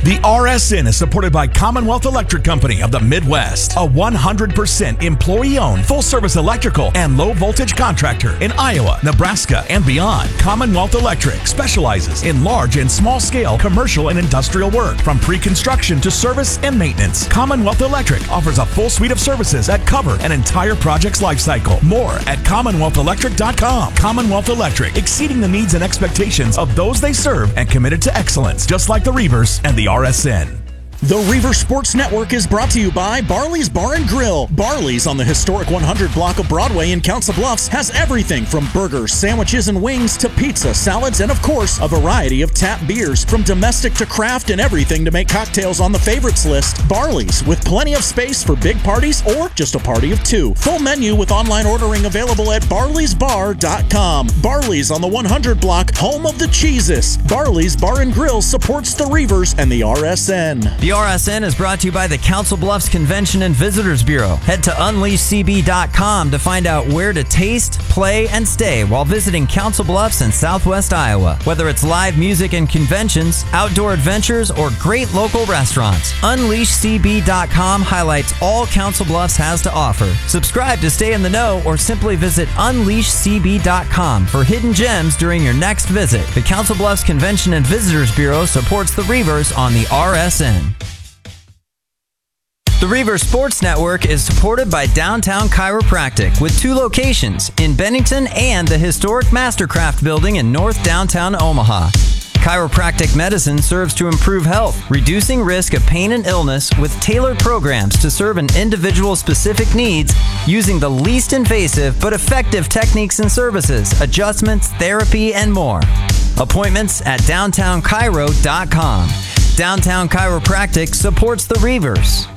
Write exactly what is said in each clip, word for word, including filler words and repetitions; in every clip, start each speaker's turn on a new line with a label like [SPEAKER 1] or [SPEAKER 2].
[SPEAKER 1] The R S N is supported by Commonwealth Electric Company of the Midwest, a one hundred percent employee-owned, full-service electrical and low-voltage contractor in Iowa, Nebraska, and beyond. Commonwealth Electric specializes in large and small-scale commercial and industrial work, from pre-construction to service and maintenance. Commonwealth Electric offers a full suite of services that cover an entire project's lifecycle. More at commonwealth electric dot com. Commonwealth Electric, exceeding the needs and expectations of those they serve and committed to excellence, just like the Reavers and the R S N.
[SPEAKER 2] The Reaver Sports Network is brought to you by Barley's Bar and Grill. Barley's on the historic one hundred block of Broadway in Council Bluffs has everything from burgers, sandwiches, and wings to pizza, salads, and of course, a variety of tap beers. From domestic to craft and everything to make cocktails on the favorites list. Barley's, with plenty of space for big parties or just a party of two. Full menu with online ordering available at barleys bar dot com. Barley's on the one hundred block, home of the cheeses. Barley's Bar and Grill supports the Reavers and the R S N.
[SPEAKER 3] The R S N is brought to you by the Council Bluffs Convention and Visitors Bureau. Head to unleash c b dot com to find out where to taste, play, and stay while visiting Council Bluffs in Southwest Iowa. Whether it's live music and conventions, outdoor adventures, or great local restaurants, unleash c b dot com highlights all Council Bluffs has to offer. Subscribe to stay in the know or simply visit unleash c b dot com for hidden gems during your next visit. The Council Bluffs Convention and Visitors Bureau supports the Reavers on the R S N. The Reaver Sports Network is supported by Downtown Chiropractic with two locations in Bennington and the historic Mastercraft building in North Downtown Omaha. Chiropractic medicine serves to improve health, reducing risk of pain and illness with tailored programs to serve an individual's specific needs using the least invasive but effective techniques and services, adjustments, therapy, and more. Appointments at downtown chiro dot com. Downtown Chiropractic supports the Reavers.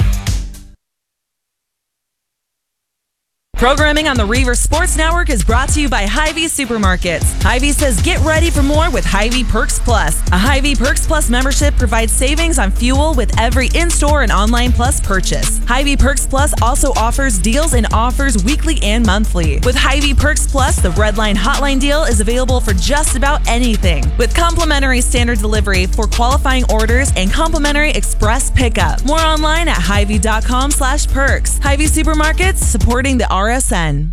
[SPEAKER 4] Programming on the Reaver Sports Network is brought to you by Hy-Vee Supermarkets. Hy-Vee says get ready for more with Hy-Vee Perks Plus. A Hy-Vee Perks Plus membership provides savings on fuel with every in-store and online plus purchase. Hy-Vee Perks Plus also offers deals and offers weekly and monthly. With Hy-Vee Perks Plus, the Redline Hotline deal is available for just about anything, with complimentary standard delivery for qualifying orders and complimentary express pickup. More online at hy-vee dot com slash perks. Hy-Vee Supermarkets, supporting the R S N.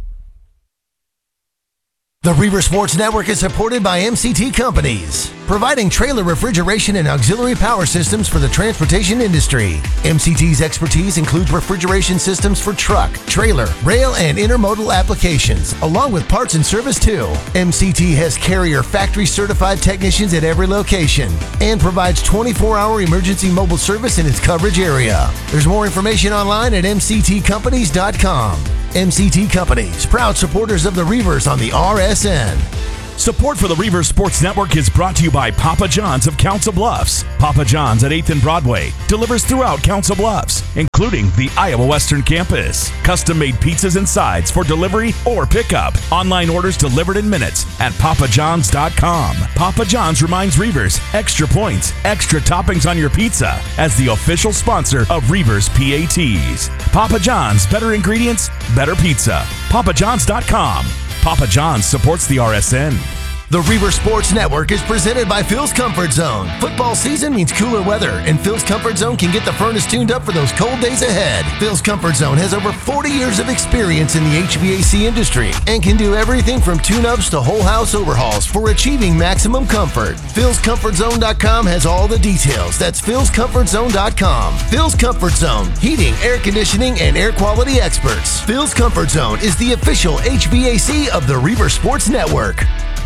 [SPEAKER 5] The Reaver Sports Network is supported by M C T Companies, providing trailer refrigeration and auxiliary power systems for the transportation industry. M C T's expertise includes refrigeration systems for truck, trailer, rail, and intermodal applications, along with parts and service too. M C T has Carrier factory certified technicians at every location and provides twenty-four hour emergency mobile service in its coverage area. There's more information online at m c t companies dot com. M C T Companies, proud supporters of the Reavers on the R S N.
[SPEAKER 1] Support for the Reaver Sports Network is brought to you by Papa John's of Council Bluffs. Papa John's at eighth and Broadway delivers throughout Council Bluffs, including the Iowa Western Campus. Custom-made pizzas and sides for delivery or pickup. Online orders delivered in minutes at papa johns dot com. Papa John's reminds Reavers, extra points, extra toppings on your pizza, as the official sponsor of Reavers P A Ts. Papa John's, better ingredients, better pizza. papa johns dot com. Papa John's supports the R S N.
[SPEAKER 5] The Reaver Sports Network is presented by Phil's Comfort Zone. Football season means cooler weather, and Phil's Comfort Zone can get the furnace tuned up for those cold days ahead. Phil's Comfort Zone has over forty years of experience in the H V A C industry and can do everything from tune-ups to whole house overhauls for achieving maximum comfort. Phils Comfort Zone dot com has all the details. That's Phils Comfort Zone dot com. Phil's Comfort Zone, heating, air conditioning, and air quality experts. Phil's Comfort Zone is the official H V A C of the Reaver Sports Network.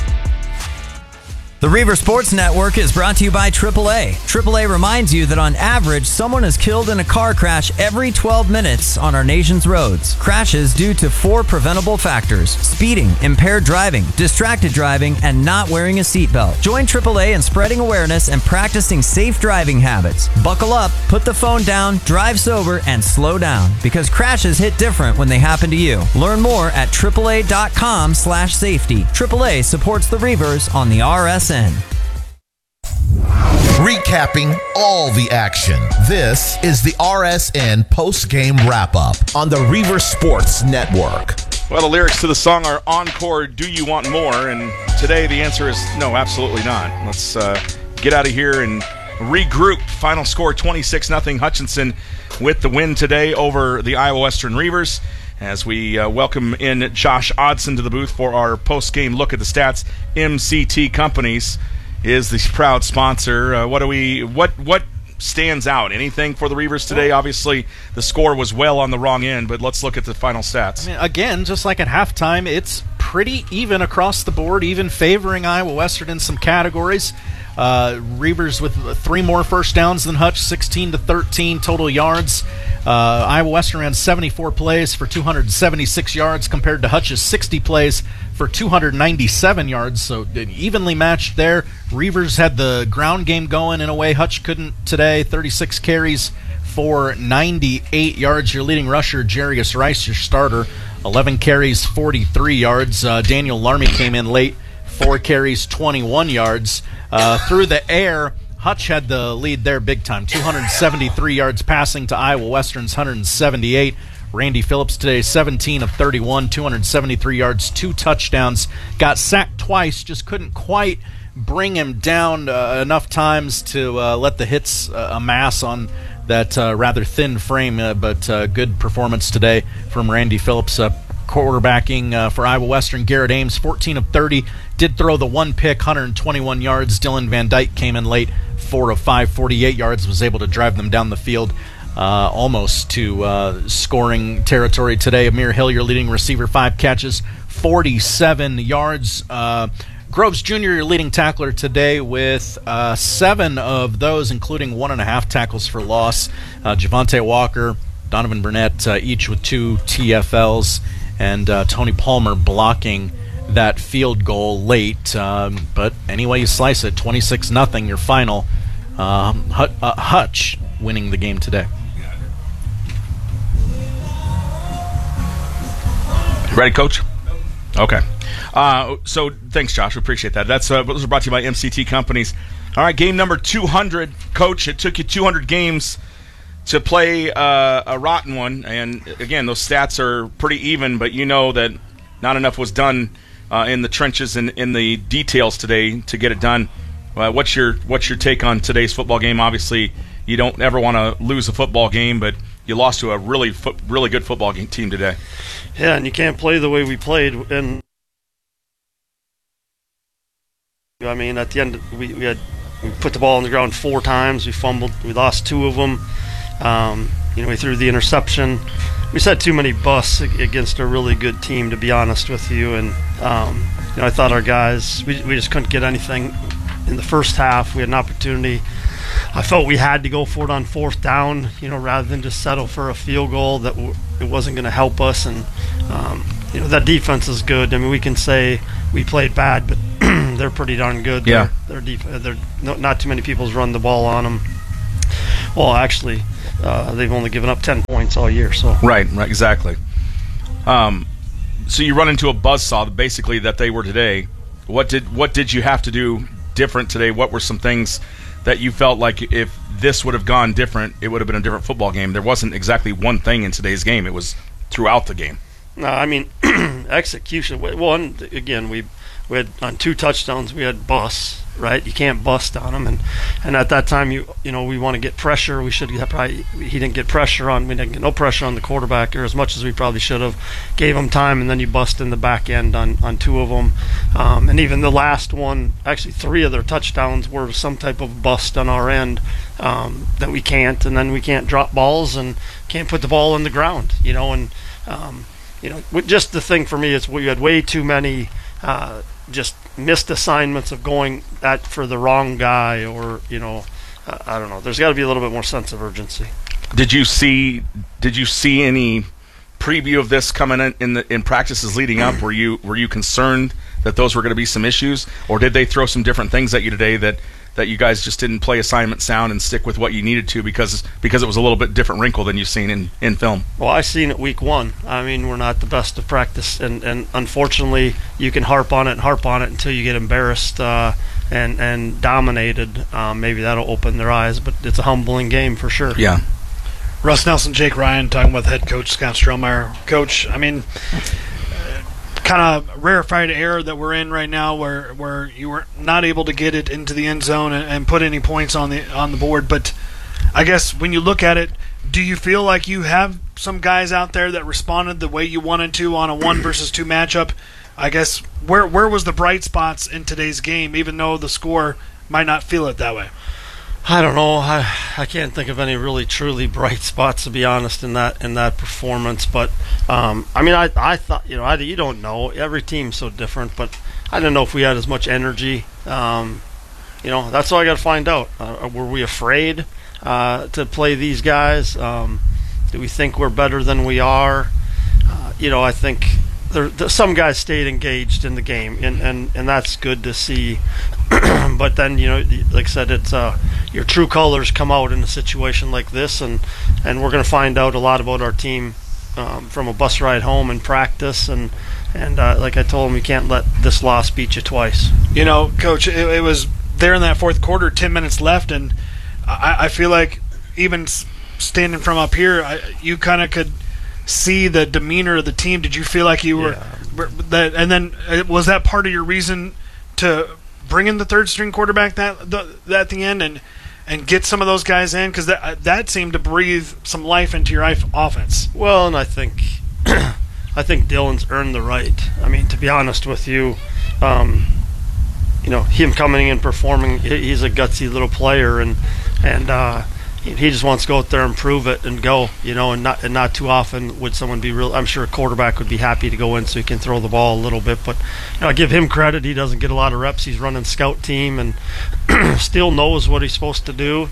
[SPEAKER 3] The Reaver Sports Network is brought to you by triple A. triple A reminds you that on average, someone is killed in a car crash every twelve minutes on our nation's roads. Crashes due to four preventable factors: speeding, impaired driving, distracted driving, and not wearing a seatbelt. Join triple A in spreading awareness and practicing safe driving habits. Buckle up, put the phone down, drive sober, and slow down, because crashes hit different when they happen to you. Learn more at triple a dot com slash safety. triple A supports the Reavers on the R S N.
[SPEAKER 6] Recapping all the action. This is the R S N post-game wrap-up on the Reaver Sports Network.
[SPEAKER 7] Well, the lyrics to the song are encore, do you want more? And today the answer is no, absolutely not. Let's uh, get out of here and regrouped. Final score twenty-six nothing. Hutchinson with the win today over the Iowa Western Reavers. As we uh, welcome in Josh Odson to the booth for our post-game look at the stats. M C T Companies is the proud sponsor. Uh, what do we? What what stands out? Anything for the Reavers today? Obviously, the score was well on the wrong end, but let's look at the final stats.
[SPEAKER 8] I mean, again, just like at halftime, it's pretty even across the board, even favoring Iowa Western in some categories. Uh, Reavers with three more first downs than Hutch, sixteen to thirteen total yards. Uh, Iowa Western ran seventy-four plays for two hundred seventy-six yards compared to Hutch's sixty plays for two hundred ninety-seven yards, so evenly matched there. Reavers had the ground game going in a way Hutch couldn't today. thirty-six carries for ninety-eight yards. Your leading rusher, Jarius Rice, your starter, eleven carries, forty-three yards. Uh, Daniel Larmy came in late, four carries, twenty-one yards. Uh, through the air, Hutch had the lead there big time, two hundred seventy-three yards passing to Iowa Western's one hundred seventy-eight. Randy Phillips today, seventeen of thirty-one, two hundred seventy-three yards, two touchdowns. Got sacked twice, just couldn't quite bring him down uh, enough times to uh, let the hits uh, amass on that uh, rather thin frame, uh, but uh, good performance today from Randy Phillips. Uh, quarterbacking uh, for Iowa Western, Garrett Ames, fourteen of thirty, did throw the one pick, one hundred twenty-one yards. Dylan Van Dyke came in late, four of five, forty-eight yards, was able to drive them down the field uh, almost to uh, scoring territory today. Amir Hill, your leading receiver, five catches, forty-seven yards. Uh, Groves Junior, your leading tackler today, with uh, seven of those, including one and a half tackles for loss. Uh, Javante Walker, Donovan Burnett, uh, each with two T F Ls, and uh, Tony Palmer blocking that field goal late. Um, but anyway you slice it, twenty-six nothing, your final. Um, Hut, uh, Hutch winning the game today.
[SPEAKER 7] Ready, Coach? Okay. Uh, so thanks, Josh. We appreciate that. That's uh, those are brought to you by M C T Companies. All right, game number two hundred, Coach. It took you two hundred games to play uh, a rotten one, and again, those stats are pretty even. But you know that not enough was done uh, in the trenches and in the details today to get it done. Uh, what's your what's your take on today's football game? Obviously, you don't ever want to lose a football game, but you lost to a really fo- really good football game team today.
[SPEAKER 9] Yeah, and you can't play the way we played. And I mean, at the end, we, we had we put the ball on the ground four times. We fumbled. We lost two of them. Um, you know, we threw the interception. We just had too many busts against a really good team, to be honest with you. And um, you know, I thought our guys, we we just couldn't get anything in the first half. We had an opportunity. I felt we had to go for it on fourth down, you know, rather than just settle for a field goal that w- it wasn't going to help us. And um, you know, that defense is good. I mean, we can say we played bad, but they're pretty darn good.
[SPEAKER 7] Yeah,
[SPEAKER 9] they're, they're, def- they're no, not too many people's run the ball on them. Well, actually, uh, they've only given up ten points all year. So
[SPEAKER 7] right, right, exactly. Um, so you run into a buzzsaw, basically, that they were today. What did what did you have to do different today? What were some things that you felt like if this would have gone different, it would have been a different football game? There wasn't exactly one thing in today's game. It was throughout the game.
[SPEAKER 9] No, I mean, execution. One, again, we we had on two touchdowns, we had busts, right? You can't bust on them. And, and at that time, you you know, we want to get pressure. We should have probably, he didn't get pressure on, we didn't get no pressure on the quarterback, or as much as we probably should have. Gave him time, and then you bust in the back end on, on two of them. Um, and even the last one, actually three of their touchdowns were some type of bust on our end um, that we can't. And then we can't drop balls and can't put the ball on the ground, you know. And, um, you know, just the thing for me is we had way too many uh, just missed assignments of going at for the wrong guy, or, you know, uh, I don't know. There's got to be a little bit more sense of urgency.
[SPEAKER 7] Did you see? Did you see any preview of this coming in in, the, in practices leading up? Were you were you concerned that those were going to be some issues, or did they throw some different things at you today that, that you guys just didn't play assignment sound and stick with what you needed to because because it was a little bit different wrinkle than you've seen in, in film?
[SPEAKER 9] Well, I seen it week one. I mean, we're not the best of practice, and, and unfortunately, you can harp on it and harp on it until you get embarrassed uh, and and dominated. Um, maybe that'll open their eyes, but it's a humbling game for sure.
[SPEAKER 7] Yeah.
[SPEAKER 10] Russ Nelson, Jake Ryan, talking with head coach Scott Strohmeyer. Coach, I mean, kind of rarefied air that we're in right now, where where you were not able to get it into the end zone and, and put any points on the on the board. But I guess when you look at it, do you feel like you have some guys out there that responded the way you wanted to on a one versus two matchup? I guess where where was the bright spots in today's game, even though the score might not feel it that way?
[SPEAKER 9] I don't know. I, I can't think of any really truly bright spots, to be honest, in that in that performance. But um, I mean, I I thought you know I, you don't know, every team's so different. But I didn't know if we had as much energy. Um, you know, that's all I got to find out. Uh, were we afraid uh, to play these guys? Um, do we think we're better than we are? Uh, you know, I think there, there, some guys stayed engaged in the game, and, and, and that's good to see. But then, you know, like I said, it's uh, your true colors come out in a situation like this, and, and we're going to find out a lot about our team um, from a bus ride home and practice. And, and uh, like I told him, you can't let this loss beat you twice.
[SPEAKER 10] You know, Coach, it, it was there in that fourth quarter, ten minutes left, and I, I feel like even standing from up here, I, you kind of could see the demeanor of the team. Did you feel like you were
[SPEAKER 9] Yeah.
[SPEAKER 10] that? And then uh, was that part of your reason to bring in the third string quarterback that the, at the end and and get some of those guys in, because that that seemed to breathe some life into your offense?
[SPEAKER 9] Well, and I think I think Dylan's earned the right. I mean, to be honest with you, um, you know, him coming in performing, he's a gutsy little player, and and uh, he just wants to go out there and prove it and go, you know, and not and not too often would someone be real. I'm sure a quarterback would be happy to go in so he can throw the ball a little bit, but you know, I give him credit. He doesn't get a lot of reps. He's running scout team and still knows what he's supposed to do.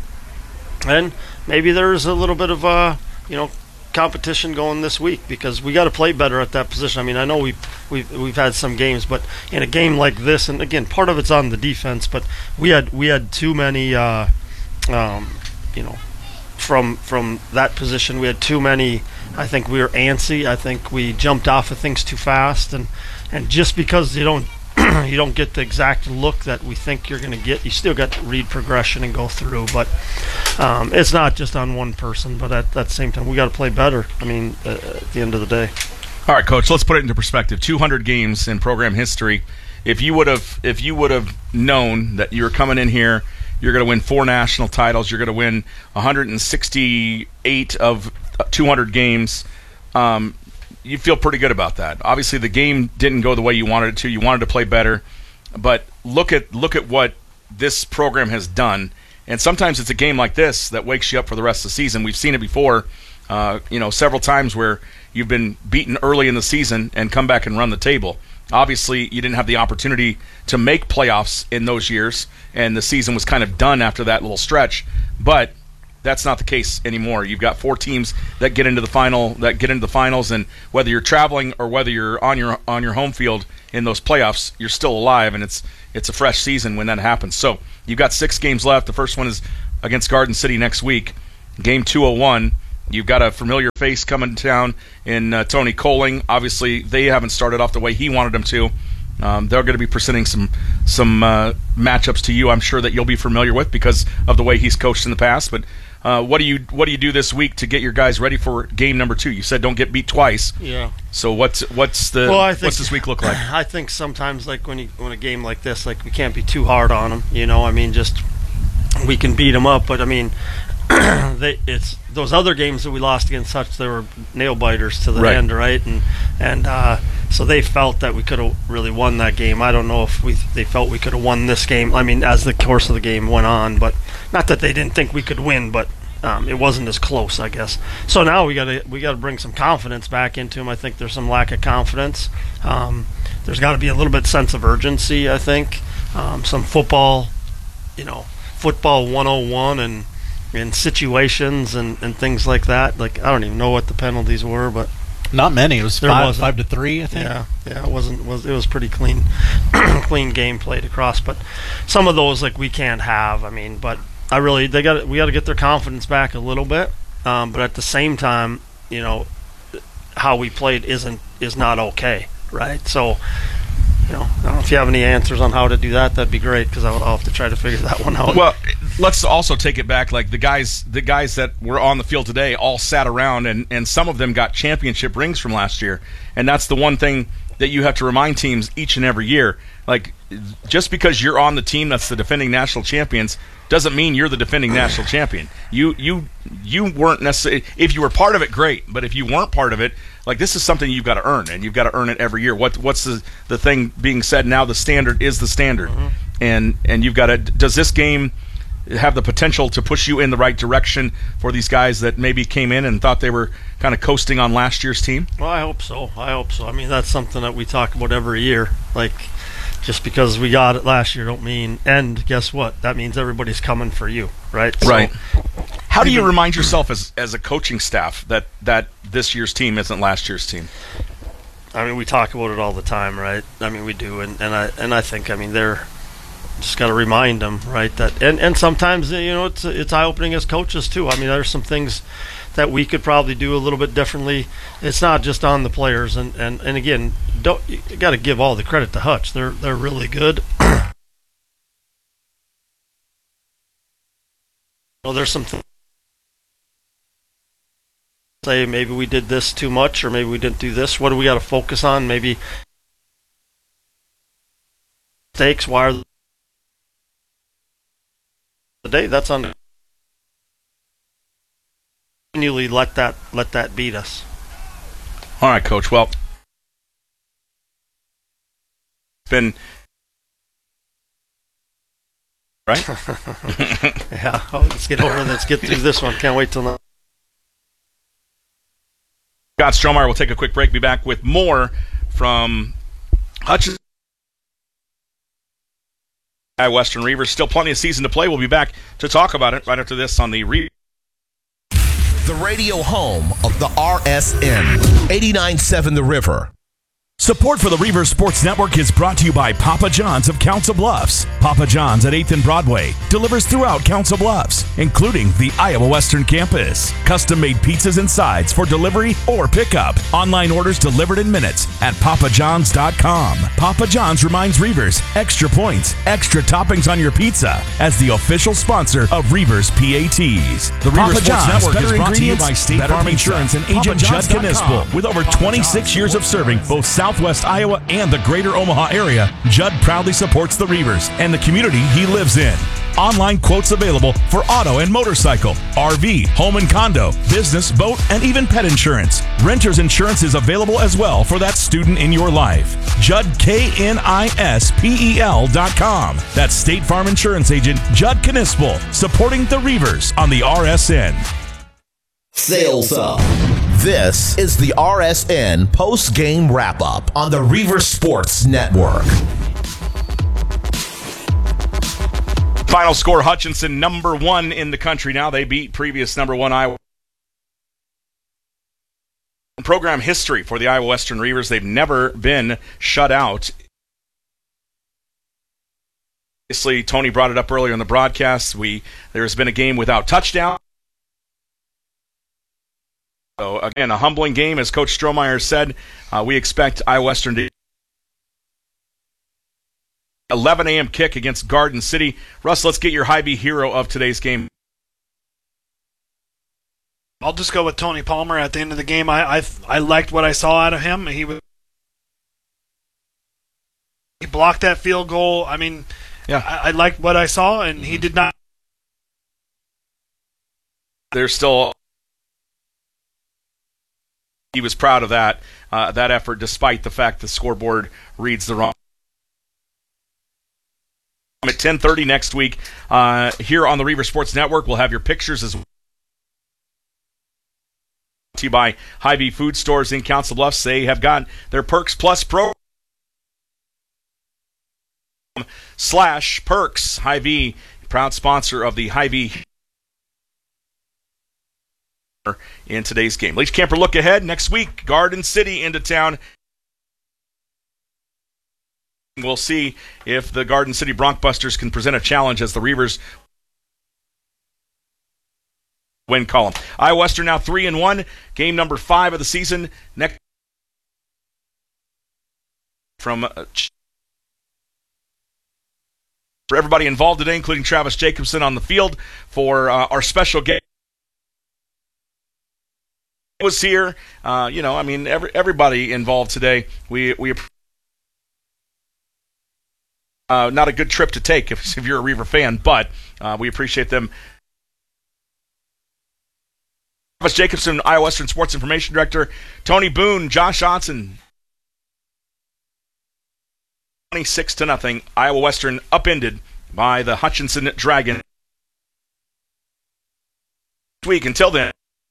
[SPEAKER 9] And maybe there's a little bit of uh, you know, competition going this week, because we got to play better at that position. I mean, I know we we've we've had some games, but in a game like this, and again, part of it's on the defense, but we had we had too many. Uh, um, you know, from from that position, we had too many. I think we were antsy. I think we jumped off of things too fast, and and just because you don't you don't get the exact look that we think you're going to get, you still got to read progression and go through. But um, it's not just on one person. But at that same time, we got to play better. I mean, uh, at the end of the day.
[SPEAKER 7] All right, Coach. Let's put it into perspective. two hundred games in program history. If you would have if you would have known that you were coming in here, you're going to win four national titles. You're going to win one hundred sixty-eight of two hundred games. Um, you feel pretty good about that. Obviously, the game didn't go the way you wanted it to. You wanted to play better, but look at look at what this program has done. And sometimes it's a game like this that wakes you up for the rest of the season. We've seen it before, uh, you know, several times where you've been beaten early in the season and come back and run the table. Obviously, you didn't have the opportunity to make playoffs in those years, and the season was kind of done after that little stretch. But that's not the case anymore. You've got four teams that get into the final, that get into the finals, and whether you're traveling or whether you're on your on your home field in those playoffs, you're still alive, and it's it's a fresh season when that happens. So you've got six games left. The first one is against Garden City next week, game two oh one. You've got a familiar face coming to town in uh, Tony Coling. Obviously, they haven't started off the way he wanted them to. Um, they're going to be presenting some some uh, matchups to you, I'm sure, that you'll be familiar with because of the way he's coached in the past. But uh, what do you what do you do this week to get your guys ready for game number two? You said don't get beat twice.
[SPEAKER 9] Yeah.
[SPEAKER 7] So what's what's the
[SPEAKER 9] well, I think,
[SPEAKER 7] what's this week look like?
[SPEAKER 9] I think sometimes, like when you when a game like this, like we can't be too hard on them. You know, I mean, just we can beat them up, but I mean. they, it's those other games that we lost against such they were nail biters to the
[SPEAKER 7] right.
[SPEAKER 9] end, right? And and uh, so they felt that we could have really won that game. I don't know if we they felt we could have won this game. I mean, as the course of the game went on, but not that they didn't think we could win, but um, it wasn't as close, I guess. So now we got to we got to bring some confidence back into them. I think there's some lack of confidence. Um, there's got to be a little bit sense of urgency. I think um, some football, you know, football one oh one and. in situations and, and things like that. Like, I don't even know what the penalties were, but
[SPEAKER 8] not many. It was five, five to three, I think.
[SPEAKER 9] Yeah, yeah. It wasn't. Was it was pretty clean, clean game played across. But some of those, like, we can't have. I mean, but I really they got we got to get their confidence back a little bit. Um, but at the same time, you know, how we played isn't is not okay, right? So. You know, I don't know if you have any answers on how to do that. That'd be great because I would I'll have to try to figure that one out.
[SPEAKER 7] Well, let's also take it back. Like the guys, the guys that were on the field today all sat around, and, and some of them got championship rings from last year. And that's the one thing that you have to remind teams each and every year. Like, just because you're on the team that's the defending national champions doesn't mean you're the defending national champion. You you you weren't necessarily. If you were part of it, great. But if you weren't part of it, like, this is something you've got to earn, and you've got to earn it every year. What what's the the thing being said now? The standard is the standard, mm-hmm. and and you've got to. Does this game have the potential to push you in the right direction for these guys that maybe came in and thought they were kind of coasting on last year's team?
[SPEAKER 9] Well, I hope so. I hope so. I mean, that's something that we talk about every year. Like, just because we got it last year don't mean, and guess what? That means everybody's coming for you, right? So,
[SPEAKER 7] right. How do you remind yourself as as a coaching staff that, that this year's team isn't last year's team?
[SPEAKER 9] I mean, we talk about it all the time, right? I mean, we do, and, and I and I think, I mean, they're just got to remind them, right? That and, and sometimes, you know, it's it's eye opening as coaches too. I mean, there's some things that we could probably do a little bit differently. It's not just on the players, and, and, and again, don't you got to give all the credit to Hutch. They're they're really good. Well, there's some th- say maybe we did this too much, or maybe we didn't do this. What do we got to focus on? Maybe mistakes. Why are the day? That's on. Continually let that let that beat us.
[SPEAKER 7] All right, Coach. Well, it's been right.
[SPEAKER 9] Yeah. Oh, let's get over. Let's get through this one. Can't wait till now.
[SPEAKER 7] Scott Strohmeyer will take a quick break. Be back with more from Hutchinson. Western Reavers. Still plenty of season to play. We'll be back to talk about it right after this on the Re-
[SPEAKER 6] The radio home of the R S N, eighty-nine point seven The River.
[SPEAKER 1] Support for the Reavers Sports Network is brought to you by Papa John's of Council Bluffs. Papa John's at eighth and Broadway delivers throughout Council Bluffs, including the Iowa Western campus. Custom-made pizzas and sides for delivery or pickup. Online orders delivered in minutes at papa johns dot com. Papa John's reminds Reavers, extra points, extra toppings on your pizza, as the official sponsor of Reavers P A Ts. The Reavers Sports John's, Network is brought to you by State Farm Insurance and Agent Judd Knispel. With over twenty-six years of serving both Southwest Iowa and the greater Omaha area, Judd proudly supports the Reavers and the community he lives in. Online quotes available for auto and motorcycle, R V, home and condo, business, boat, and even pet insurance. Renter's insurance is available as well for that student in your life. Judd K N I S P E L dot com. That's State Farm Insurance Agent Judd Knispel, supporting the Reavers on the R S N.
[SPEAKER 6] Sales up. This is the R S N post-game wrap-up on the Reavers Sports Network.
[SPEAKER 7] Final score, Hutchinson number one in the country now. They beat previous number one Iowa. Program history for the Iowa Western Reavers. They've never been shut out. Obviously, Tony brought it up earlier in the broadcast. We There's been a game without touchdown. So, again, a humbling game, as Coach Strohmeyer said. Uh, we expect Iowa Western to eleven a.m. kick against Garden City. Russ, let's get your Hy-Vee hero of today's game.
[SPEAKER 10] I'll just go with Tony Palmer at the end of the game. I I, I liked what I saw out of him. He was, he blocked that field goal. I mean, yeah, I, I liked what I saw, and he did not.
[SPEAKER 7] There's still. He was proud of that uh, that effort, despite the fact the scoreboard reads the wrong. At ten thirty next week, uh, here on the Reavers Sports Network, we'll have your pictures as well. To you by Hy-Vee Food Stores in Council Bluffs. They have got their Perks Plus program slash Perks. Hy-Vee, proud sponsor of the Hy-Vee in today's game. Leach Camper look ahead next week. Garden City into town. We'll see if the Garden City Broncbusters can present a challenge as the Reavers win column. Iowa Western now three and one. Game number five of the season. Next from uh, for everybody involved today, including Travis Jacobson on the field for uh, our special game. was here. Uh, you know, I mean, every, everybody involved today. We we uh, not a good trip to take if, if you're a Reaver fan, but uh, we appreciate them. Travis Jacobson, Iowa Western Sports Information Director, Tony Boone, Josh Johnson. twenty-six to nothing. Iowa Western upended by the Hutchinson Dragon. Week until then.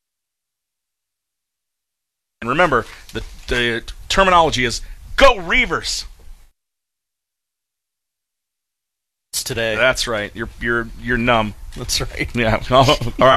[SPEAKER 7] And remember, the, the terminology is Go Reavers.
[SPEAKER 8] It's today.
[SPEAKER 7] That's right. You're you're you're numb.
[SPEAKER 8] That's right.
[SPEAKER 7] Yeah. All right.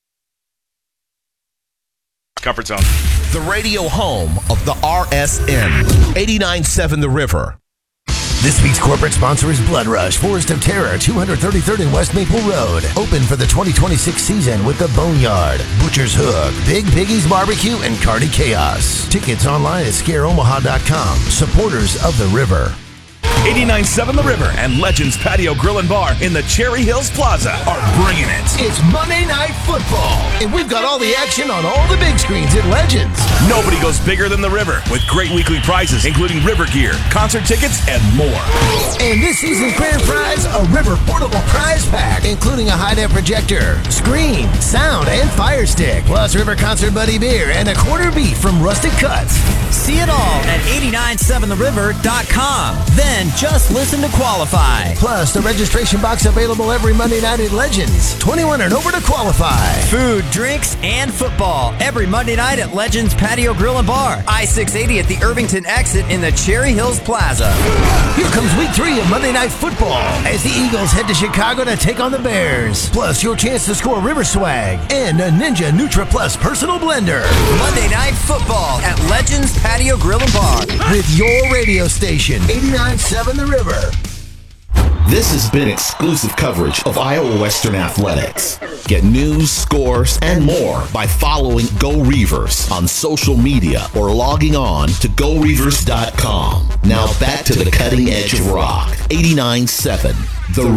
[SPEAKER 7] Comfort zone.
[SPEAKER 6] The radio home of the R S N. eighty-nine point seven The River.
[SPEAKER 5] This week's corporate sponsor is Blood Rush, Forest of Terror, two thirty-third and West Maple Road. Open for the twenty twenty-six season with the Boneyard, Butcher's Hook, Big Biggie's Barbecue, and Cardi Chaos. Tickets online at scare omaha dot com. Supporters of the River.
[SPEAKER 1] eighty-nine point seven The River and Legends Patio Grill and Bar in the Cherry Hills Plaza are bringing it.
[SPEAKER 5] It's Monday Night Football, and we've got all the action on all the big screens at Legends.
[SPEAKER 1] Nobody goes bigger than The River with great weekly prizes, including River gear, concert tickets, and more.
[SPEAKER 5] And this season's grand prize, a River portable prize pack, including a high-def projector, screen, sound, and fire stick, plus River Concert Buddy beer and a quarter beef from Rustic Cuts.
[SPEAKER 3] See it all at eighty-nine seven the river dot com. Then just listen to qualify.
[SPEAKER 5] Plus, the registration box available every Monday night at Legends. twenty-one and over to qualify.
[SPEAKER 3] Food, drinks, and football every Monday night at Legends Patio Grill and Bar. I six eighty at the Irvington exit in the Cherry Hills Plaza.
[SPEAKER 5] Here comes week three of Monday Night Football as the Eagles head to Chicago to take on the Bears. Plus, your chance to score River swag and a Ninja Nutra Plus personal blender.
[SPEAKER 3] Monday Night Football at Legends Patio Grill and Bar.
[SPEAKER 5] With your radio station, eighty-nine point seven The River.
[SPEAKER 6] This has been exclusive coverage of Iowa Western Athletics. Get news, scores, and more by following Go Reavers on social media or logging on to go reavers dot com. Now back to the cutting edge of rock. eighty-nine point seven